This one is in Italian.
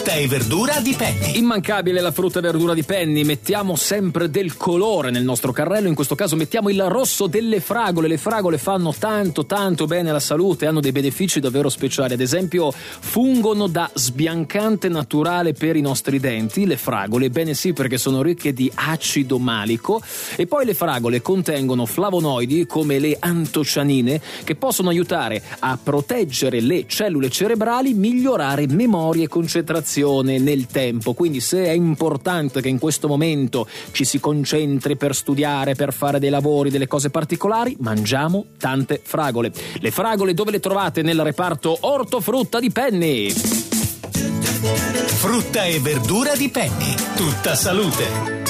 Frutta e verdura di Penny. Immancabile la frutta e verdura di Penny. Mettiamo sempre del colore nel nostro carrello, in questo caso mettiamo il rosso delle fragole. Le fragole fanno tanto bene alla salute, hanno dei benefici davvero speciali. Ad esempio fungono da sbiancante naturale per i nostri denti, le fragole, bene sì, perché sono ricche di acido malico. E poi le fragole contengono flavonoidi come le antocianine, che possono aiutare a proteggere le cellule cerebrali, migliorare memoria e concentrazione nel tempo. Quindi se è importante che in questo momento ci si concentri per studiare, per fare dei lavori, delle cose particolari, mangiamo tante fragole. Le fragole dove le trovate? Nel reparto ortofrutta di Penny. Frutta e verdura di Penny. Tutta salute.